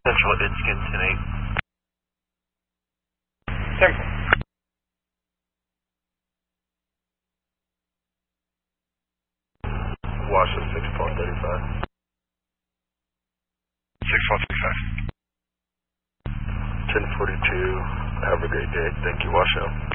Central Idskin 10-8. Temple. Washington 6435. 6435. 1042. Have a great day. Thank you, Washoe.